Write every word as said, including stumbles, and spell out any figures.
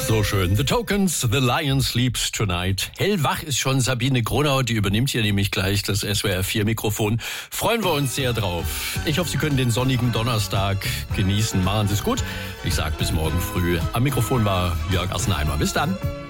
So schön. The Tokens, The Lion Sleeps Tonight. Hellwach ist schon Sabine Gronau, die übernimmt hier nämlich gleich das S W R vier Mikrofon. Freuen wir uns sehr drauf. Ich hoffe, Sie können den sonnigen Donnerstag genießen. Machen Sie es gut. Ich sage bis morgen früh. Am Mikrofon war Jörg Assenheimer. Bis dann.